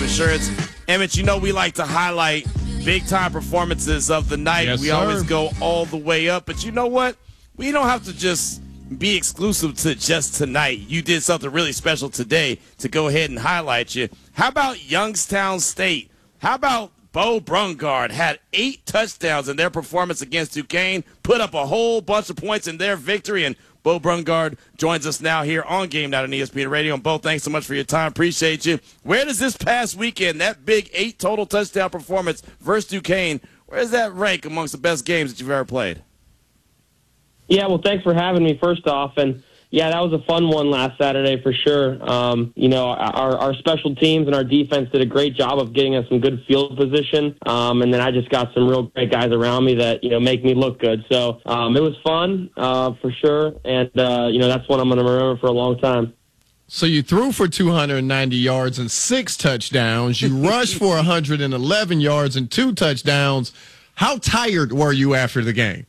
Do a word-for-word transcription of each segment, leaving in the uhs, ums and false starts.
Insurance. Emmett, you know we like to highlight big-time performances of the night. Yes, we sir. always go all the way up. But you know what? We don't have to just be exclusive to just tonight. You did something really special today to go ahead and highlight you. How about Youngstown State? How about Bo Brungard had eight touchdowns in their performance against Duquesne, put up a whole bunch of points in their victory, and Bo Brungard joins us now here on Game Night on E S P N Radio. And Bo, thanks so much for your time. Appreciate you. Where does this past weekend, that big eight total touchdown performance versus Duquesne, where does that rank amongst the best games that you've ever played? Yeah, well, thanks for having me, first off. And, yeah, that was a fun one last Saturday for sure. Um, you know, our, our special teams and our defense did a great job of getting us some good field position. Um, and then I just got some real great guys around me that, you know, make me look good. So um, it was fun uh, for sure. And, uh, you know, that's one I'm going to remember for a long time. So you threw for two hundred ninety yards and six touchdowns. You rushed for one hundred eleven yards and two touchdowns. How tired were you after the game?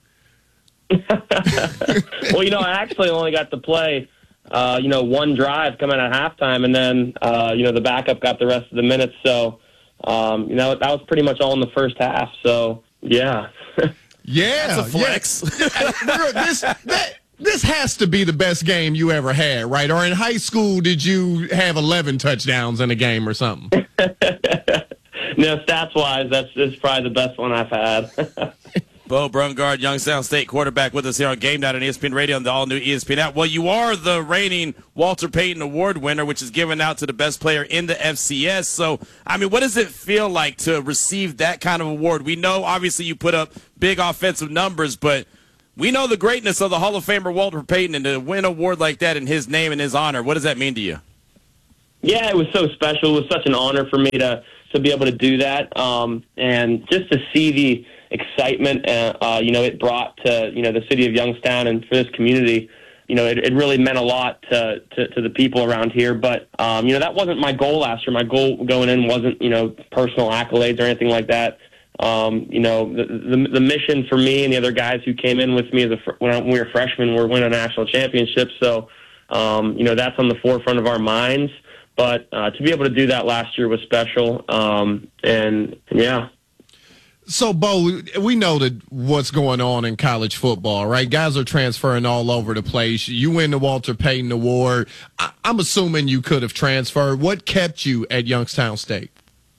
Well, you know, I actually only got to play, uh, you know, one drive coming at halftime, and then, uh, you know, the backup got the rest of the minutes. So, um, you know, that was pretty much all in the first half. So, yeah. Yeah. That's a flex. Yeah. this, that, this has to be the best game you ever had, right? Or in high school, did you have eleven touchdowns in a game or something? No, stats-wise, that's, that's probably the best one I've had. Bo Brungard, Youngstown State quarterback, with us here on Game Night on E S P N Radio and the all-new E S P N app. Well, you are the reigning Walter Payton Award winner, which is given out to the best player in the F C S. So, I mean, what does it feel like to receive that kind of award? We know, obviously, you put up big offensive numbers, but we know the greatness of the Hall of Famer Walter Payton, and to win an award like that in his name and his honor, what does that mean to you? Yeah, it was so special. It was such an honor for me to, to be able to do that, um, and just to see the excitement, uh, uh, you know, it brought to, you know, the city of Youngstown and for this community. You know, it, it really meant a lot to, to, to the people around here. But, um, you know, that wasn't my goal last year. My goal going in wasn't, you know, personal accolades or anything like that. Um, you know, the, the the mission for me and the other guys who came in with me as a, when we were freshmen were win a national championship. So, um, you know, that's on the forefront of our minds. But uh, to be able to do that last year was special. Um, and, yeah. So, Bo, we know that what's going on in college football, right? Guys are transferring all over the place. You win the Walter Payton Award. I- I'm assuming you could have transferred. What kept you at Youngstown State?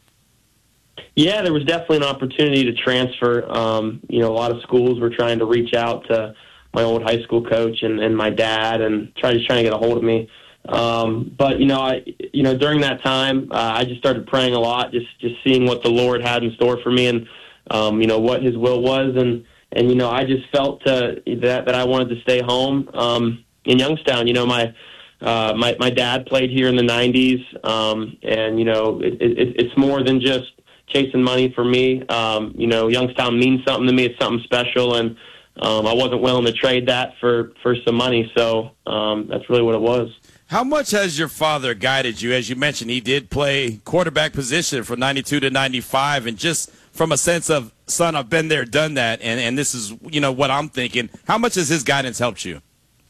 Yeah, there was definitely an opportunity to transfer. Um, you know, a lot of schools were trying to reach out to my old high school coach and, and my dad and try to trying to get a hold of me. Um, but, you know, I, you know, during that time, uh, I just started praying a lot, just, just seeing what the Lord had in store for me and, Um, you know, what his will was. And, and you know, I just felt uh, that, that I wanted to stay home um, in Youngstown. You know, my, uh, my my dad played here in the nineties, um, and, you know, it, it, it's more than just chasing money for me. Um, you know, Youngstown means something to me. It's something special, and um, I wasn't willing to trade that for, for some money. So um, that's really what it was. How much has your father guided you? As you mentioned, he did play quarterback position from ninety-two to ninety-five, and just from a sense of, son, I've been there, done that, and, and this is, you know, what I'm thinking. How much has his guidance helped you?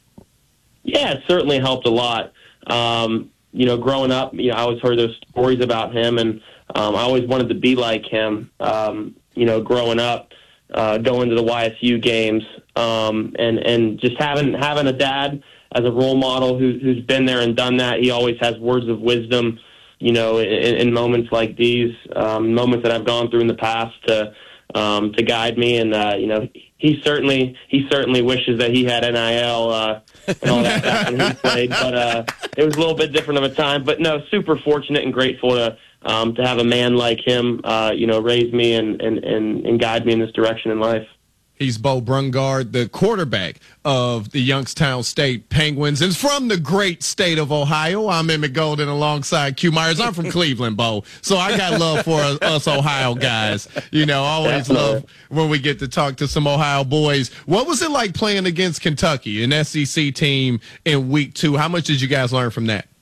Yeah, it certainly helped a lot. Um, you know, growing up, you know, I always heard those stories about him, and um, I always wanted to be like him. Um, you know, growing up, uh, going to the Y S U games, um, and and just having having a dad as a role model who, who's been there and done that. He always has words of wisdom, you know, in, in moments like these, um, moments that I've gone through in the past to um, to guide me. And uh, you know, he certainly he certainly wishes that he had N I L uh, and all that stuff when he played, but uh, it was a little bit different of a time. But no, super fortunate and grateful to um, to have a man like him, uh, you know, raise me and, and, and, and guide me in this direction in life. He's Bo Brungard, the quarterback of the Youngstown State Penguins, and from the great state of Ohio. I'm Emmett Golden alongside Q Myers. I'm from Cleveland, Bo, so I got love for us Ohio guys. You know, I always Definitely. love when we get to talk to some Ohio boys. What was it like playing against Kentucky, an S E C team, in week two? How much did you guys learn from that?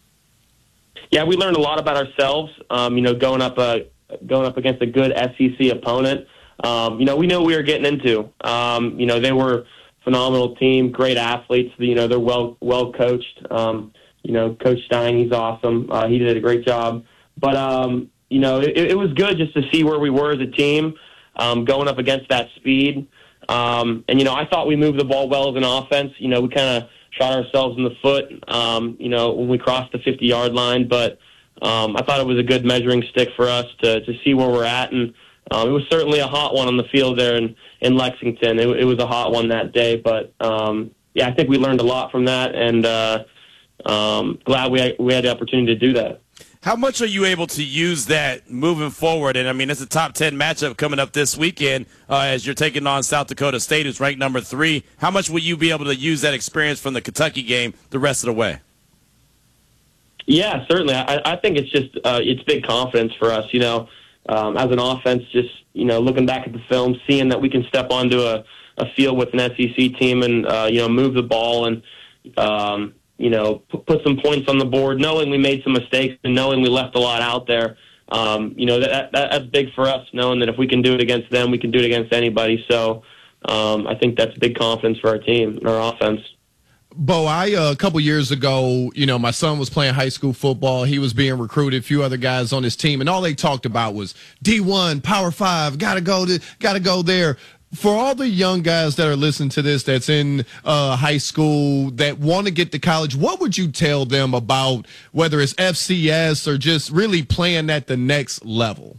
Yeah, we learned a lot about ourselves. Um, you know, going up a going up against a good S E C opponent. Um, you know, we knew what we were getting into. Um, you know, they were a phenomenal team, great athletes. You know, they're well well coached. Um, you know, Coach Stein, he's awesome. Uh, he did a great job but um, you know, it, it was good just to see where we were as a team, um, going up against that speed. Um, and you know, I thought we moved the ball well as an offense. You know, we kind of shot ourselves in the foot, um, you know, when we crossed the fifty-yard line. But um, I thought it was a good measuring stick for us to to see where we're at. And um, it was certainly a hot one on the field there in, in Lexington. It, it was a hot one that day. But, um, yeah, I think we learned a lot from that, and uh, um, glad we had, we had the opportunity to do that. How much are you able to use that moving forward? And, I mean, it's a top ten matchup coming up this weekend uh, as you're taking on South Dakota State, who's ranked number three. How much will you be able to use that experience from the Kentucky game the rest of the way? Yeah, certainly. I, I think it's just uh, it's big confidence for us, you know, um, as an offense, just, you know, looking back at the film, seeing that we can step onto a, a field with an S E C team and, uh, you know, move the ball and, um, you know, put some points on the board, knowing we made some mistakes and knowing we left a lot out there. Um, you know, that, that that's big for us, knowing that if we can do it against them, we can do it against anybody. So um, I think that's big confidence for our team and our offense. Bo, I uh, a couple years ago, you know, my son was playing high school football. He was being recruited, a few other guys on his team, and all they talked about was D one, Power Five, gotta go to, gotta go there. For all the young guys that are listening to this that's in uh, high school that want to get to college, what would you tell them about whether it's F C S or just really playing at the next level?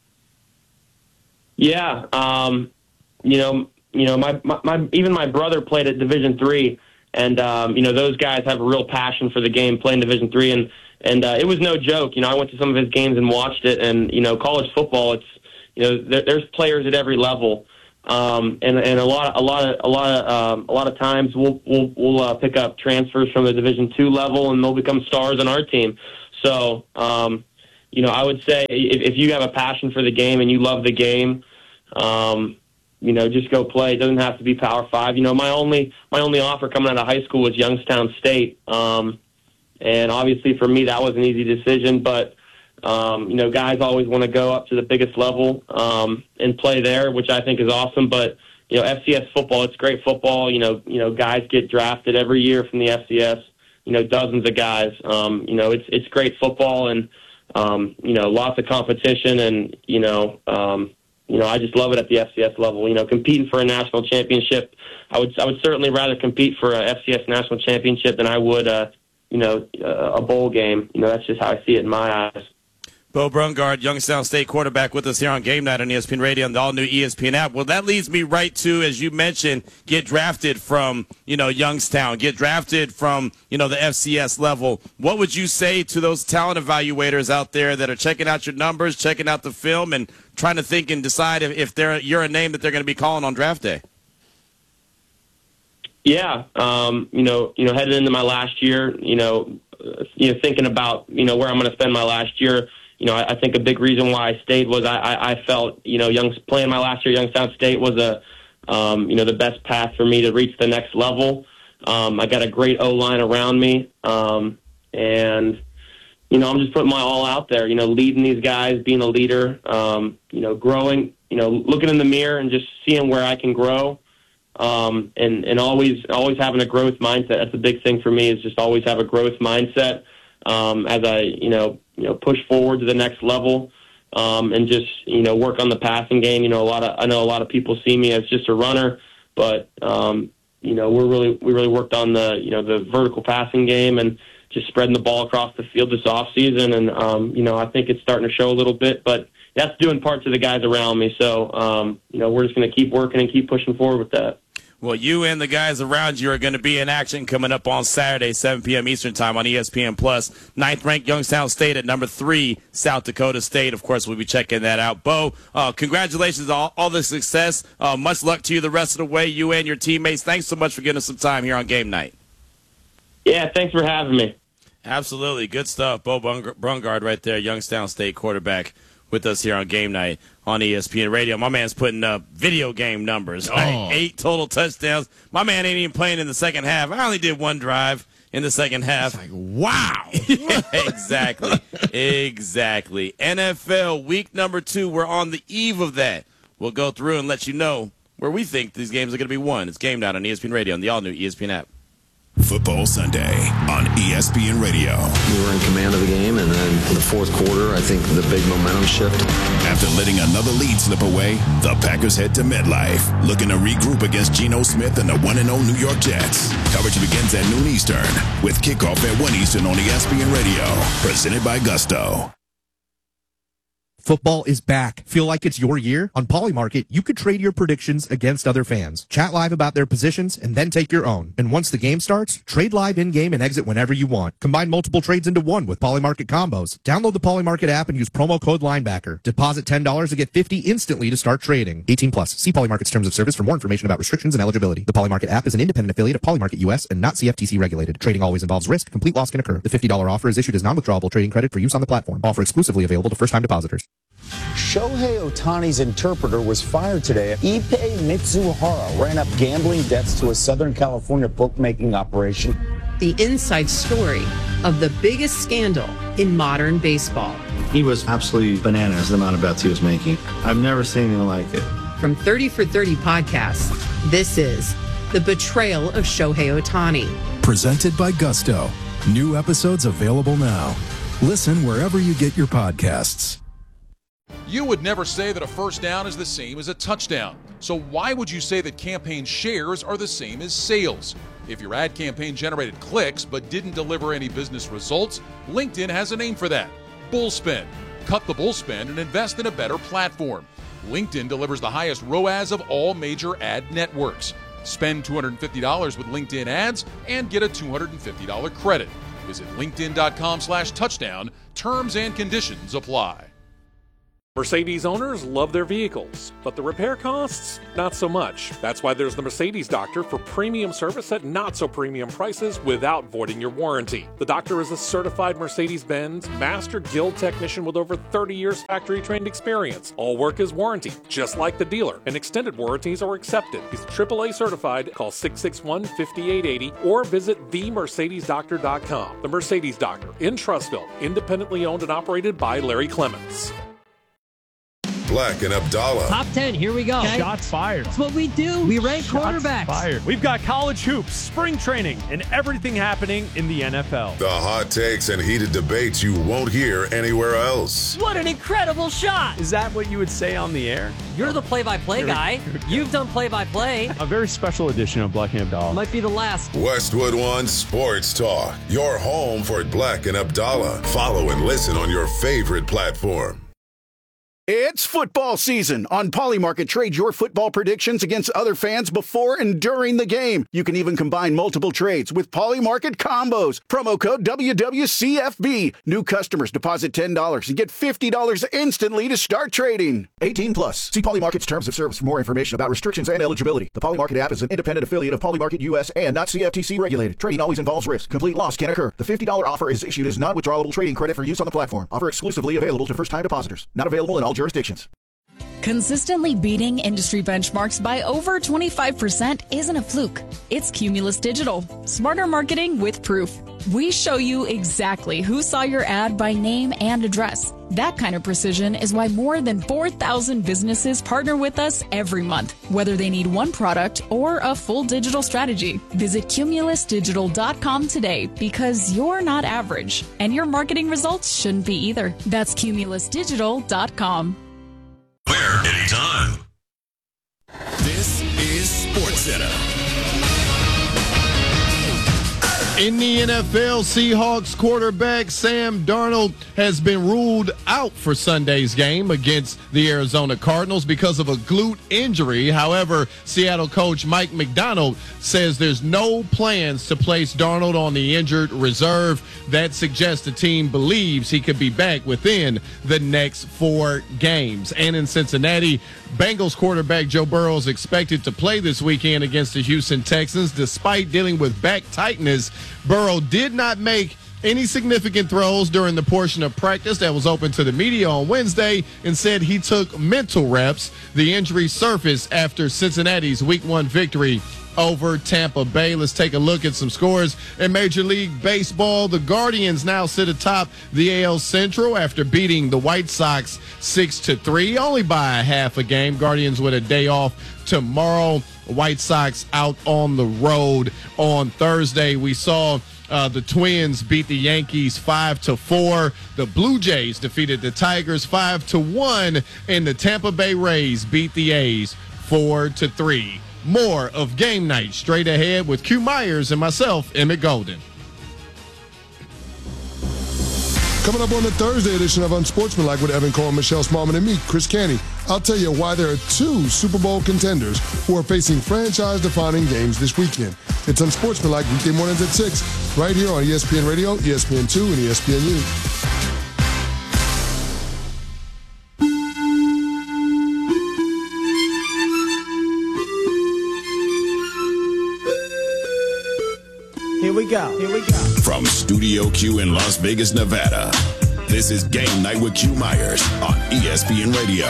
Yeah, um, you know, you know, my, my, my even my brother played at Division three, and um, you know, those guys have a real passion for the game, playing Division three, and and uh, it was no joke. You know, I went to some of his games and watched it, and you know, college football, it's you know, there, there's players at every level. Um, and, and a lot, a lot of, a lot of, um, a lot of times we'll, we'll, we'll, uh, pick up transfers from the Division two level and they'll become stars on our team. So, um, you know, I would say if, if you have a passion for the game and you love the game, um, you know, just go play. It doesn't have to be Power Five. You know, my only, my only offer coming out of high school was Youngstown State. Um, and obviously for me, that was an easy decision, but, Um, you know, guys always want to go up to the biggest level um, and play there, which I think is awesome. But you know, F C S football, it's great football. You know, you know, guys get drafted every year from the F C S. You know, dozens of guys. Um, you know, it's it's great football, and um, you know, lots of competition, and you know, um, you know, I just love it at the F C S level. You know, competing for a national championship, I would I would certainly rather compete for a F C S national championship than I would, uh, you know, a bowl game. You know, that's just how I see it in my eyes. Bo Brungard, Youngstown State quarterback, with us here on Game Night on E S P N Radio and the all-new E S P N app. Well, that leads me right to, as you mentioned, get drafted from, you know, Youngstown, get drafted from, you know, the F C S level. What would you say to those talent evaluators out there that are checking out your numbers, checking out the film, and trying to think and decide if, if they're, you're a name that they're going to be calling on draft day? Yeah, um, you know, you know, headed into my last year, you know, uh, you know, thinking about, you know, where I'm going to spend my last year. You know, I, I think a big reason why I stayed was I, I, I felt, you know, young, playing my last year at Youngstown State was a, um, you know, the best path for me to reach the next level. Um, I got a great O-line around me, um, and, you know, I'm just putting my all out there, you know, leading these guys, being a leader, um, you know, growing, you know, looking in the mirror and just seeing where I can grow, um, and, and always always having a growth mindset. That's a big thing for me, is just always have a growth mindset um, as I, you know, you know, push forward to the next level, um, and just, you know, work on the passing game. You know, a lot of, I know a lot of people see me as just a runner, but, um, you know, we're really, we really worked on the, you know, the vertical passing game and just spreading the ball across the field this off season. And, um, you know, I think it's starting to show a little bit, but that's doing part to the guys around me. So, um, you know, we're just going to keep working and keep pushing forward with that. Well, you and the guys around you are going to be in action coming up on Saturday, seven p.m. Eastern Time on E S P N Plus. Ninth-ranked Youngstown State at number three, South Dakota State. Of course, we'll be checking that out. Bo, uh, congratulations on all, all the success. Uh, much luck to you the rest of the way, you and your teammates. Thanks so much for giving us some time here on Game Night. Yeah, thanks for having me. Absolutely. Good stuff. Bo Brungard right there, Youngstown State quarterback, with us here on Game Night on E S P N Radio. My man's putting up video game numbers. Right? Oh. Eight total touchdowns. My man ain't even playing in the second half. I only did one drive in the second half. It's like, wow. Exactly. Exactly. N F L week number two. We're on the eve of that. We'll go through and let you know where we think these games are going to be won. It's Game Night on E S P N Radio and the all-new E S P N app. Football Sunday on E S P N Radio. We were in command of the game, and then in the fourth quarter, I think the big momentum shift. After letting another lead slip away, the Packers head to MetLife, looking to regroup against Geno Smith and the one and oh New York Jets. Coverage begins at noon Eastern, with kickoff at one Eastern on E S P N Radio, presented by Gusto. Football is back. Feel like it's your year? On Polymarket, you could trade your predictions against other fans. Chat live about their positions and then take your own. And once the game starts, trade live in-game and exit whenever you want. Combine multiple trades into one with Polymarket combos. Download the Polymarket app and use promo code Linebacker. Deposit ten dollars to get fifty dollars instantly to start trading. eighteen plus. See Polymarket's terms of service for more information about restrictions and eligibility. The Polymarket app is an independent affiliate of Polymarket U S and not C F T C regulated. Trading always involves risk. Complete loss can occur. The fifty dollars offer is issued as non-withdrawable trading credit for use on the platform. Offer exclusively available to first-time depositors. Shohei Ohtani's interpreter was fired today. Ippei Mitsuhara ran up gambling debts to a Southern California bookmaking operation. The inside story of the biggest scandal in modern baseball. He was absolutely bananas, the amount of bets he was making. I've never seen anything like it. From thirty for thirty podcasts, this is The Betrayal of Shohei Ohtani. Presented by Gusto. New episodes available now. Listen wherever you get your podcasts. You would never say that a first down is the same as a touchdown. So why would you say that campaign shares are the same as sales? If your ad campaign generated clicks but didn't deliver any business results, LinkedIn has a name for that. Bullspend. Cut the bullspend and invest in a better platform. LinkedIn delivers the highest R O A S of all major ad networks. Spend two hundred fifty dollars with LinkedIn ads and get a two hundred fifty dollars credit. Visit linkedin.com slash touchdown. Terms and conditions apply. Mercedes owners love their vehicles, but the repair costs, not so much. That's why there's the Mercedes Doctor for premium service at not so premium prices without voiding your warranty. The Doctor is a certified Mercedes-Benz Master Guild technician with over thirty years factory trained experience. All work is warranted, just like the dealer, and extended warranties are accepted. He's triple A certified. Call six six one, five eight eight zero or visit the mercedes doctor dot com. The Mercedes Doctor in Trussville, independently owned and operated by Larry Clements. Black and Abdallah. Top ten, here we go. Okay. Shots fired. That's what we do. We rank Shots quarterbacks. Fired. We've got college hoops, spring training, and everything happening in the N F L. The hot takes and heated debates you won't hear anywhere else. What an incredible shot. Is that what you would say on the air? You're the play-by-play guy. You've done play-by-play. A very special edition of Black and Abdallah. Might be the last. Westwood One Sports Talk. Your home for Black and Abdallah. Follow and listen on your favorite platform. It's football season. On Polymarket, trade your football predictions against other fans before and during the game. You can even combine multiple trades with Polymarket combos. Promo code W W C F B. New customers deposit ten dollars and get fifty dollars instantly to start trading. eighteen plus. See Polymarket's terms of service for more information about restrictions and eligibility. The Polymarket app is an independent affiliate of Polymarket U S and not C F T C regulated. Trading always involves risk. Complete loss can occur. The fifty dollars offer is issued as non-withdrawable trading credit for use on the platform. Offer exclusively available to first-time depositors. Not available in all jurisdictions. Consistently beating industry benchmarks by over twenty-five percent isn't a fluke. It's Cumulus Digital. Smarter marketing with proof. We show you exactly who saw your ad by name and address. That kind of precision is why more than four thousand businesses partner with us every month, whether they need one product or a full digital strategy. Visit cumulus digital dot com today because you're not average, and your marketing results shouldn't be either. That's cumulus digital dot com. Where? Anytime. This is SportsCenter. In the N F L, Seahawks quarterback Sam Darnold has been ruled out for Sunday's game against the Arizona Cardinals because of a glute injury. However, Seattle coach Mike Macdonald says there's no plans to place Darnold on the injured reserve. That suggests the team believes he could be back within the next four games. And in Cincinnati, Bengals quarterback Joe Burrow is expected to play this weekend against the Houston Texans. Despite dealing with back tightness, Burrow did not make any significant throws during the portion of practice that was open to the media on Wednesday and said he took mental reps. The injury surfaced after Cincinnati's week one victory over Tampa Bay. Let's take a look at some scores in Major League Baseball. The Guardians now sit atop the A L Central after beating the White Sox six to three, only by a half a game. Guardians with a day off tomorrow. White Sox out on the road on Thursday. We saw uh, the Twins beat the Yankees five to four. The Blue Jays defeated the Tigers five to one, and the Tampa Bay Rays beat the A's four to three. More of Game Night straight ahead with Q Myers and myself, Emmett Golden. Coming up on the Thursday edition of Unsportsmanlike with Evan Cole, Michelle Smallman, and me, Chris Canty, I'll tell you why there are two Super Bowl contenders who are facing franchise-defining games this weekend. It's Unsportsmanlike weekday mornings at six, right here on E S P N Radio, E S P N two, and E S P N U. Here we go. Here we go. From Studio Q in Las Vegas, Nevada, this is Game Night with Q Myers on E S P N Radio.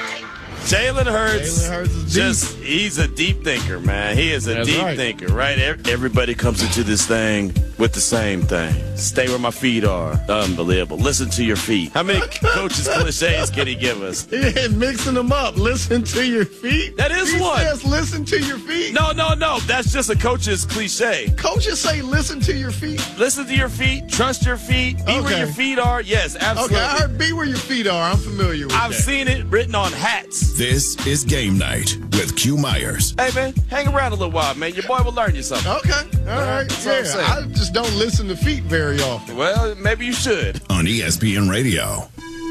Jalen Hurts, Jalen Hurts is just, he's a deep thinker, man. He is a That's deep right. thinker, right? Everybody comes into this thing with the same thing. Stay where my feet are. Unbelievable. Listen to your feet. How many coaches cliches can he give us? Yeah, mixing them up. Listen to your feet. That is he one. Says, listen to your feet. No, no, no. That's just a coach's cliche. Coaches say listen to your feet. Listen to your feet. Trust your feet. Be Okay. where your feet are. Yes, absolutely. Okay, I heard be where your feet are. I'm familiar with I've that. seen it written on hats. This is Game Night with Q Myers. Hey, man, hang around a little while, man. Your boy will learn you something. Okay, all right. That's what I'm Yeah, saying. I just don't listen to feet very often. Well, maybe you should. On E S P N Radio.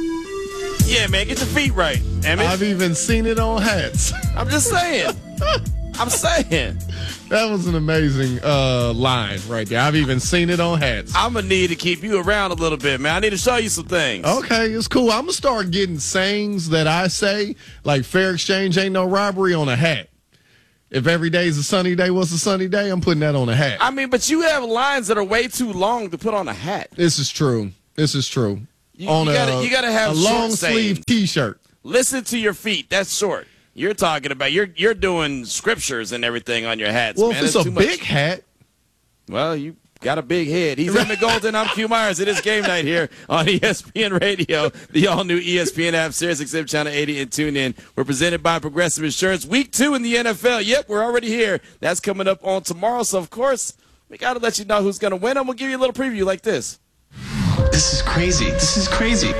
Yeah, man, get your feet right. Emmett. I've even seen it on hats. I'm just saying. I'm saying. That was an amazing uh, line right there. I've even seen it on hats. I'm going to need to keep you around a little bit, man. I need to show you some things. Okay, it's cool. I'm going to start getting sayings that I say, like fair exchange ain't no robbery, on a hat. If every day is a sunny day, what's a sunny day? I'm putting that on a hat. I mean, but you have lines that are way too long to put on a hat. This is true. This is true. You, on you gotta, a, you gotta have a short long sayings. sleeve T-shirt. Listen to your feet. That's short. You're talking about, you're you're doing scriptures and everything on your hats, Well, man. if it's That's a too much. big hat. Well, you got a big head. He's Emmett Golden. I'm Q Myers. It is Game Night here on E S P N Radio, the all-new E S P N app, SiriusXM Channel eighty, and tune in. We're presented by Progressive Insurance. Week two in the N F L. Yep, we're already here. That's coming up on tomorrow. So, of course, we got to let you know who's going to win. I'm going to give you a little preview like this. This is crazy. This is crazy.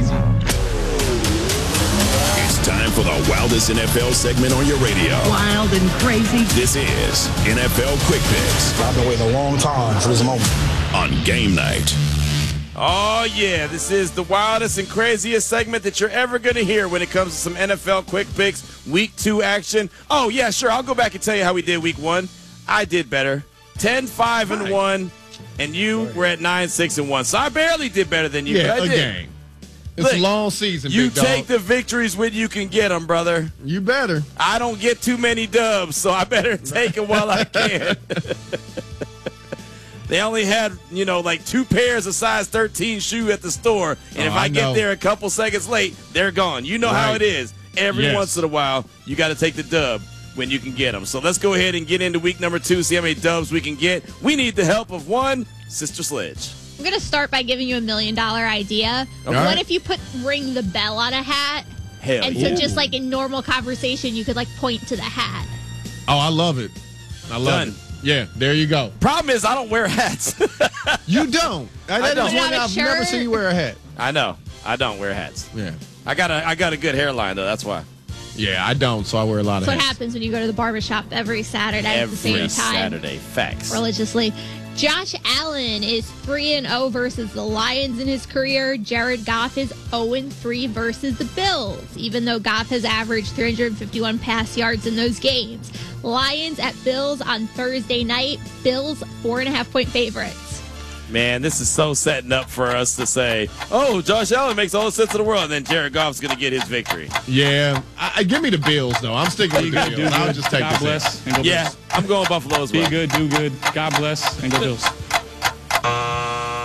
It's time for the wildest N F L segment on your radio. Wild and crazy. This is N F L Quick Picks. I've been waiting a long time for this moment. On Game Night. Oh, yeah, this is the wildest and craziest segment that you're ever going to hear when it comes to some N F L quick picks, week two action. Oh, yeah, sure, I'll go back and tell you how we did week one. I did better. ten, five, and one, and you were at nine, six, and one. So I barely did better than you, Yeah, but I a did. game. It's Look, a long season, You big dog. take the victories when you can get them, brother. You better. I don't get too many dubs, so I better take it while I can. They only had, you know, like two pairs of size thirteen shoe at the store. And Oh, if I, I get know. there a couple seconds late, they're gone. You know how Right. it is. Every Yes. once in a while, you got to take the dub when you can get them. So let's go ahead and get into week number two, see how many dubs we can get. We need the help of one, Sister Sledge. I'm going to start by giving you a million dollar idea. Okay. What if you put ring the bell on a hat? Hell and yeah. so just like in normal conversation, you could like point to the hat. Oh, I love it. I love Done. it. Yeah, there you go. Problem is, I don't wear hats. You don't. That I is don't. one Without a I've never shirt? seen you wear a hat. I know. I don't wear hats. Yeah. I got a I got a good hairline, though. That's why. Yeah, I don't, so I wear a lot That's of what hats. happens when you go to the barbershop every Saturday at the Every same time. Saturday. Facts. Religiously. Josh Allen is three and oh versus the Lions in his career. Jared Goff is oh and three versus the Bills, even though Goff has averaged three hundred fifty-one pass yards in those games. Lions at Bills on Thursday night. Bills four and a half point favorites. Man, this is so setting up for us to say, oh, Josh Allen makes all the sense in the world, and then Jared Goff's going to get his victory. Yeah. I, I, give me the Bills, though. I'm sticking with the good, do Bills. I'll good. just take God the bless. Bills. And go Yeah, Bills. I'm going Buffalo as well. Be good, do good. God bless, and go Bills.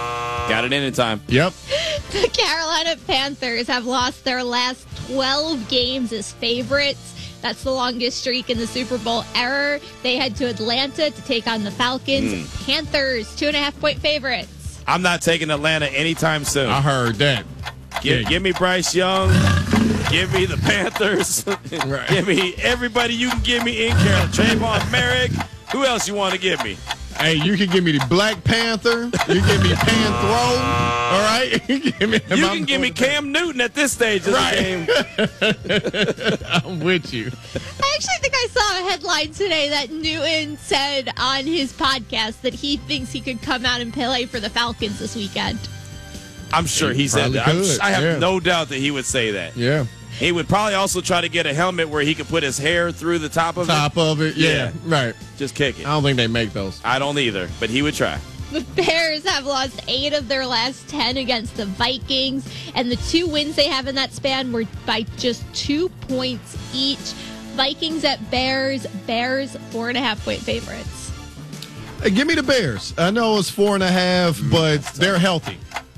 Got it anytime. Yep. The Carolina Panthers have lost their last twelve games as favorites. That's the longest streak in the Super Bowl era. They head to Atlanta to take on the Falcons. Mm. Panthers, two and a half point favorites. I'm not taking Atlanta anytime soon. I heard that. Give, Yeah. give me Bryce Young. Give me the Panthers. Right. Give me everybody you can give me in Carolina. Trayvon Merrick. Who else you want to give me? Hey, you can give me the Black Panther. You give me Panthro. All right? You, give me, You can give me Cam Newton at this stage of Right. the game. I'm with you. I actually think I saw a headline today that Newton said on his podcast that he thinks he could come out and play for the Falcons this weekend. I'm sure he said Probably that. I'm, could, I have yeah. no doubt that he would say that. Yeah. He would probably also try to get a helmet where he could put his hair through the top of Top it. of it. Yeah. Yeah. Right. Just kick it. I don't think they make those. I don't either, but he would try. The Bears have lost eight of their last ten against the Vikings, and the two wins they have in that span were by just two points each. Vikings at Bears, Bears four and a half point favorites. Hey, give me the Bears. I know it's four and a half, but they're healthy.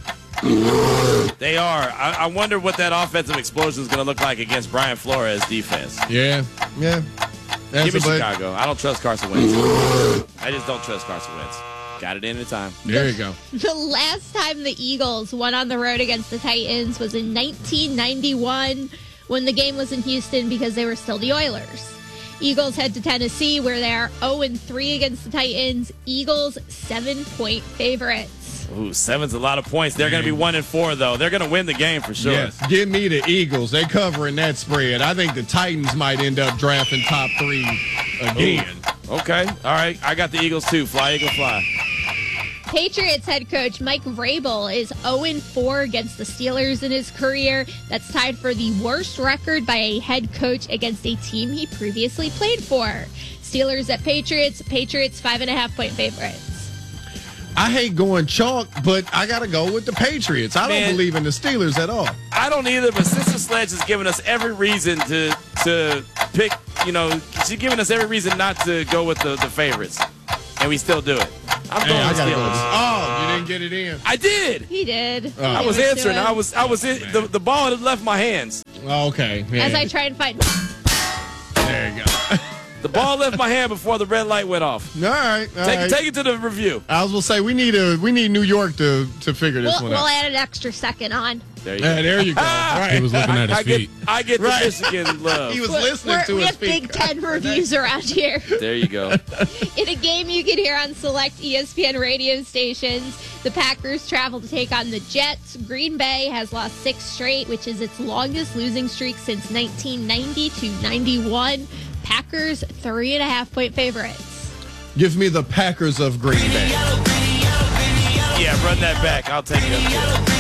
They are. I, I wonder what that offensive explosion is going to look like against Brian Flores' defense. Yeah. Yeah. That's Give me a but- Chicago. I don't trust Carson Wentz. I just don't trust Carson Wentz. Got it in at time. There you go. The last time the Eagles won on the road against the Titans was in nineteen ninety-one when the game was in Houston because they were still the Oilers. Eagles head to Tennessee where they are oh and three against the Titans. Eagles seven-point favorites. Ooh, seven's a lot of points. They're going to be one and four, though. They're going to win the game for sure. Yes. Give me the Eagles. They covering that spread. I think the Titans might end up drafting top three again. Ooh. Okay. All right. I got the Eagles, too. Fly, Eagle, fly. Patriots head coach Mike Vrabel is oh and four against the Steelers in his career. That's tied for the worst record by a head coach against a team he previously played for. Steelers at Patriots. Patriots five and a half point favorites. I hate going chalk, but I got to go with the Patriots. I Man. don't believe in the Steelers at all. I don't either, but Sister Sledge has given us every reason to to pick, you know, she's given us every reason not to go with the, the favorites. And we still do it. I'm Hey, going I with gotta go with- Steelers. Oh, you didn't get it in. I did. He did. Oh. I was He answering. doing- I was I was in, the, the ball had left my hands. Okay. Yeah. As I try and find. There you go. The ball left my hand before the red light went off. All right. all Take, right. take it to the review. I was gonna say we need a we need New York to to figure this We'll, one we'll out. add an extra second on. There you Yeah, go. there you go. Right. He was looking at his I get, feet. I get the Right. Michigan love. He was We're- listening we're- to we his have feet. Big Ten reviews around here. There you go. In a game you can hear on select E S P N radio stations, the Packers travel to take on the Jets. Green Bay has lost six straight, which is its longest losing streak since nineteen ninety to ninety-one. Packers three and a half point favorites. Give me the Packers of Green Bay. Yeah, run that back. I'll take it.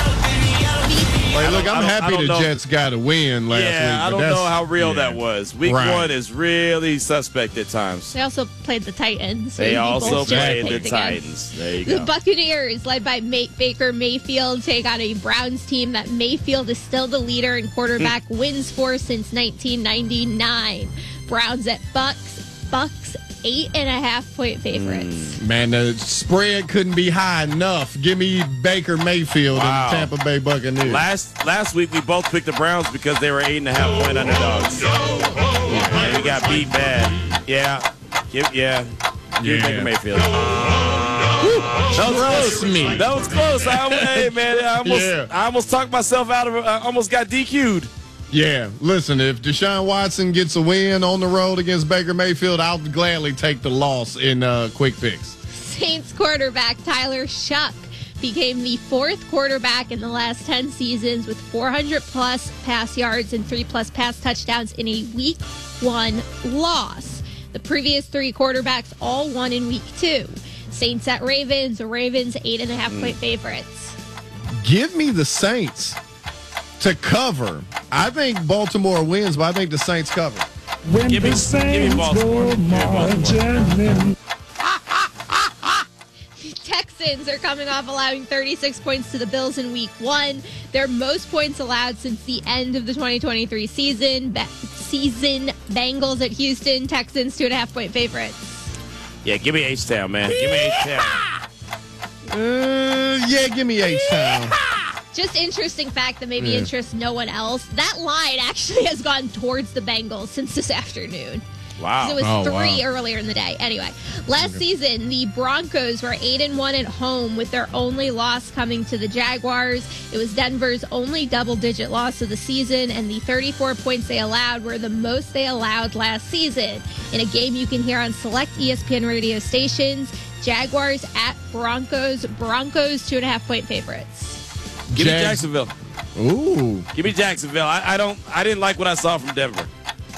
Like, look, I'm I don't- I happy don't the know. Jets got a win last week. Yeah, I but don't that's- know how real yeah. that was. Week Right. one is really suspect at times. They also played the Titans. so They you also both just played the played again. Titans. There you The go. Buccaneers, led by May- Baker Mayfield, take on a Browns team that Mayfield is still the leader in quarterback wins for since nineteen ninety-nine. Browns at Bucks. Bucks eight and a half point favorites. Man, the spread couldn't be high enough. Give me Baker Mayfield Wow. and the Tampa Bay Buccaneers. Last last week we both picked the Browns because they were eight and a half point underdogs. And we got beat bad. Yeah. Give, yeah. Give Yeah. Baker Mayfield. That was Trust close. me. That was close. I, almost- hey man, I almost Yeah. I almost talked myself out of it. I almost got D Q'd. Yeah, listen, if Deshaun Watson gets a win on the road against Baker Mayfield, I'll gladly take the loss in uh, quick fix. Saints quarterback Tyler Shuck became the fourth quarterback in the last ten seasons with four hundred plus pass yards and three plus pass touchdowns in a week one loss. The previous three quarterbacks all won in week two. Saints at Ravens, the Ravens eight and a half point favorites. Give me the Saints to cover. I think Baltimore wins, but I think the Saints cover. Give me, give me Baltimore. Give me Baltimore. Texans are coming off allowing thirty-six points to the Bills in week one. Their most points allowed since the end of the twenty twenty-three season. Ba- season Bengals at Houston. Texans two and a half point favorites. Yeah, give me H-Town, man. Give me H-Town. Uh, yeah, give me H-Town. Just interesting fact that maybe Yeah. interests no one else. That line actually has gone towards the Bengals since this afternoon. Wow. It was Oh, three wow. earlier in the day. Anyway, last season, the Broncos were eight and one at home with their only loss coming to the Jaguars. It was Denver's only double-digit loss of the season, and the thirty-four points they allowed were the most they allowed last season. In a game you can hear on select E S P N radio stations, Jaguars at Broncos. Broncos two and a half point favorites. Give me Jags- Jacksonville. Ooh. Give me Jacksonville. I, I don't. I didn't like what I saw from Denver.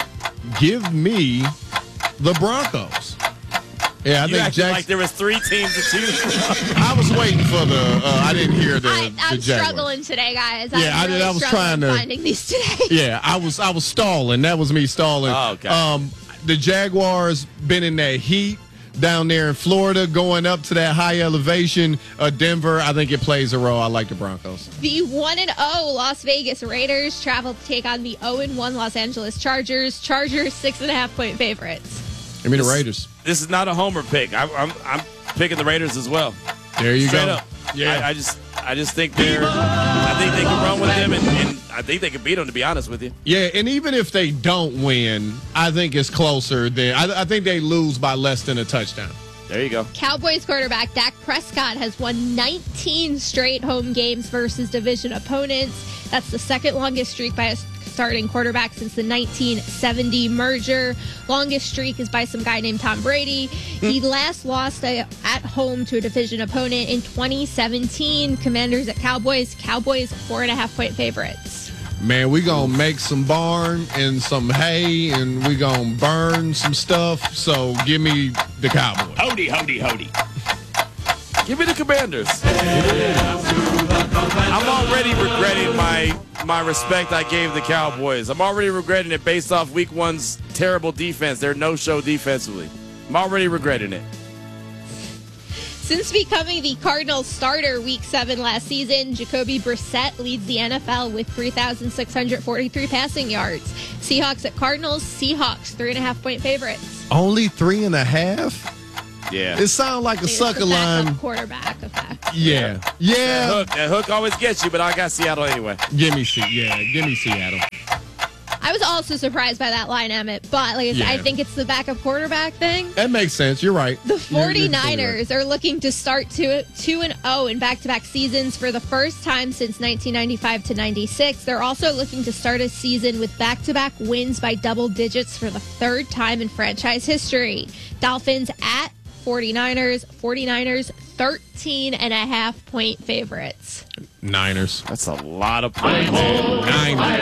Give me the Broncos. Yeah, I you think acted Jackson. like there was three teams to choose from. I was waiting for the. Uh, I didn't hear the. I, the I'm Jaguars. struggling today, guys. Yeah, I I'm did- really I was struggling trying to- finding these today. Yeah, I was. I was stalling. That was me stalling. Oh, okay. Um, the Jaguars been in that heat down there in Florida, going up to that high elevation. Uh, Denver, I think it plays a role. I like the Broncos. The one and oh Las Vegas Raiders travel to take on the oh and one Los Angeles Chargers. Chargers six and a half point favorites. Give me the Raiders. This is not a homer pick. I, I'm I'm picking the Raiders as well. There you Straight go. up. Yeah. I, I just I just think they're. I think they can run with them, and, and I think they can beat them. To be honest with you. Yeah, and even if they don't win, I think it's closer than. I, I think they lose by less than a touchdown. There you go. Cowboys quarterback Dak Prescott has won nineteen straight home games versus division opponents. That's the second longest streak by a starting quarterback since the nineteen seventy merger. Longest streak is by some guy named Tom Brady. He last lost a, at home to a division opponent in twenty seventeen. Commanders at Cowboys. Cowboys four and a half point favorites. Man, we gonna make some barn and some hay, and we gonna burn some stuff. So give me the Cowboys. Howdy, howdy, howdy. Give me the Commanders. I'm already regretting my my respect I gave the Cowboys. I'm already regretting it based off Week One's terrible defense. Their no-show defensively. I'm already regretting it. Since becoming the Cardinals starter week seven last season, Jacoby Brissett leads the N F L with three thousand six hundred forty-three passing yards. Seahawks at Cardinals, Seahawks three and a half point favorites. Only three and a half? Yeah. It sounds like a It's sucker the backup line. quarterback effect. Yeah. Yeah. That hook, that hook always gets you, but I got Seattle anyway. Give me Se- yeah, give me Seattle. I was also surprised by that line, Emmett, but like I said, I Yeah. think it's the backup quarterback thing. That makes sense. You're right. The You're- you're totally 49ers are looking to start two, two and oh in back-to-back seasons for the first time since nineteen ninety-five to ninety-six. They're also looking to start a season with back-to-back wins by double digits for the third time in franchise history. Dolphins at 49ers. 49ers thirteen and a half point favorites. Niners. That's a lot of points. Niners.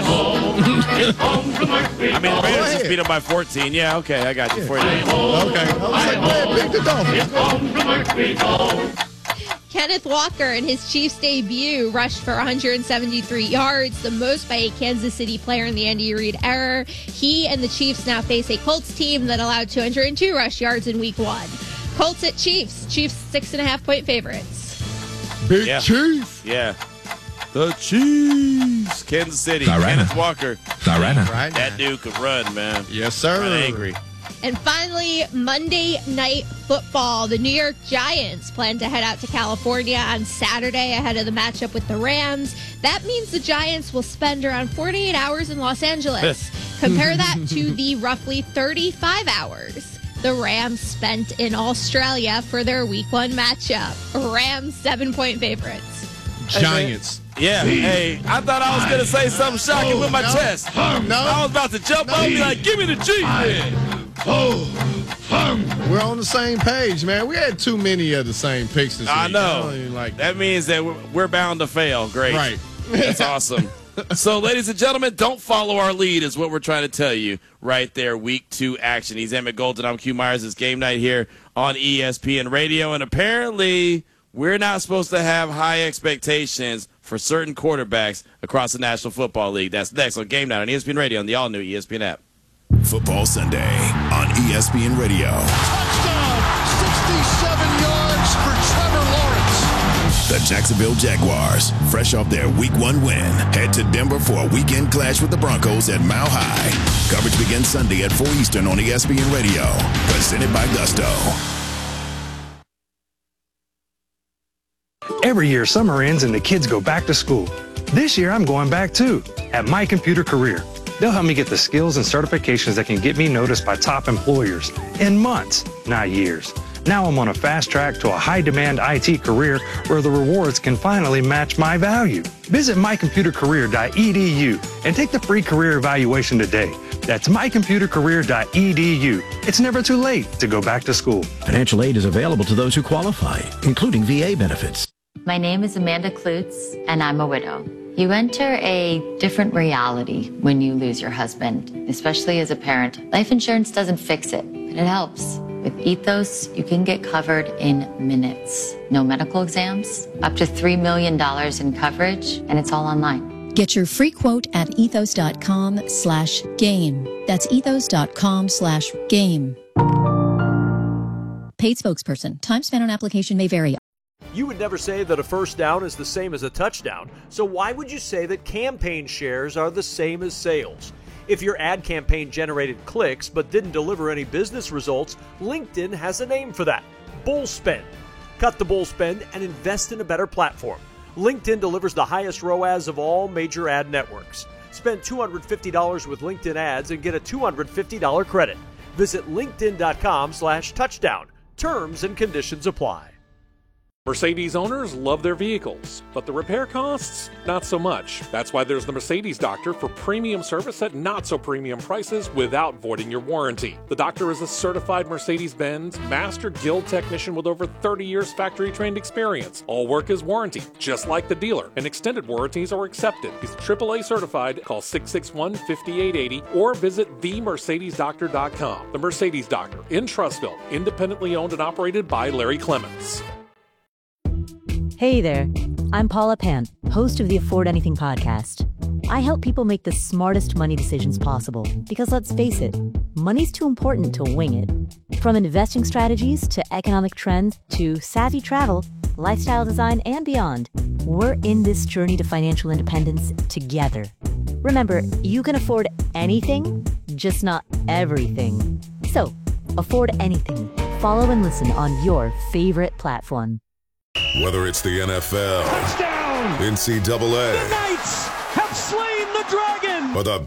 I mean, the Raiders just beat them by fourteen. Yeah, okay, I got you. forty-nine. Okay. I was like, man, pick the Dolphins. Kenneth Walker in his Chiefs debut rushed for one hundred seventy-three yards, the most by a Kansas City player in the Andy Reid era. He and the Chiefs now face a Colts team that allowed two hundred two rush yards in week one. Colts at Chiefs. Chiefs six and a half point favorites. Big Yeah. Chief. Yeah. The Chiefs. Kansas City. Tirana. Kenneth Walker. Tirana. Right. That dude could run, man. Yes, sir. Run angry. And finally, Monday Night Football. The New York Giants plan to head out to California on Saturday ahead of the matchup with the Rams. That means the Giants will spend around forty-eight hours in Los Angeles. Compare that to the roughly thirty-five hours the Rams spent in Australia for their week one matchup. Rams seven-point favorites. Giants. Yeah, hey, I thought I was going to say something shocking with my no. chest. No. I was about to jump up and be like, give me the G, man. We're on the same page, man. We had too many of the same picks this I week. know. don't even like That means that we're, we're bound to fail. Great. Right. That's awesome. So, ladies and gentlemen, don't follow our lead is what we're trying to tell you right there. Week two action. He's Emmett Golden. I'm Q Myers. It's game night here on E S P N Radio. And apparently, we're not supposed to have high expectations for certain quarterbacks across the National Football League. That's next on Game Night on E S P N Radio and the all-new E S P N app. Football Sunday on E S P N Radio. Touchdown! sixty-seven yards for Trevor Lawrence. The Jacksonville Jaguars, fresh off their week one win, head to Denver for a weekend clash with the Broncos at Mile High. Coverage begins Sunday at four Eastern on E S P N Radio. Presented by Gusto. Every year, summer ends and the kids go back to school. This year, I'm going back too, at My Computer Career. They'll help me get the skills and certifications that can get me noticed by top employers in months, not years. Now I'm on a fast track to a high-demand I T career where the rewards can finally match my value. Visit my computer career dot e d u and take the free career evaluation today. That's my computer career dot e d u. It's never too late to go back to school. Financial aid is available to those who qualify, including V A benefits. My name is Amanda Klutz, and I'm a widow. You enter a different reality when you lose your husband, especially as a parent. Life insurance doesn't fix it, but it helps. With Ethos, you can get covered in minutes. No medical exams, up to three million dollars in coverage, and it's all online. Get your free quote at ethos.com slash game. That's ethos.com slash game. Paid spokesperson. Time spent on application may vary. You would never say that a first down is the same as a touchdown, so why would you say that campaign shares are the same as sales? If your ad campaign generated clicks but didn't deliver any business results, LinkedIn has a name for that: bull spend. Cut the bull spend and invest in a better platform. LinkedIn delivers the highest R O A S of all major ad networks. Spend two hundred fifty dollars with LinkedIn ads and get a two hundred fifty dollars credit. Visit linkedin.com slash touchdown. Terms and conditions apply. Mercedes owners love their vehicles, but the repair costs, not so much. That's why there's the Mercedes Doctor for premium service at not so premium prices without voiding your warranty. The doctor is a certified Mercedes-Benz Master Guild technician with over thirty years factory trained experience. All work is warranted, just like the dealer, and extended warranties are accepted. He's triple A certified. Call six six one, five eight eight zero or visit the mercedes doctor dot com. The Mercedes Doctor in Trussville, independently owned and operated by Larry Clements. Hey there, I'm Paula Pant, host of the Afford Anything podcast. I help people make the smartest money decisions possible because, let's face it, money's too important to wing it. From investing strategies to economic trends to savvy travel, lifestyle design, and beyond, we're in this journey to financial independence together. Remember, you can afford anything, just not everything. So, afford anything. Follow and listen on your favorite platform. Whether it's the N F L, touchdown, N C double A, the Knights have slain the dragon, or the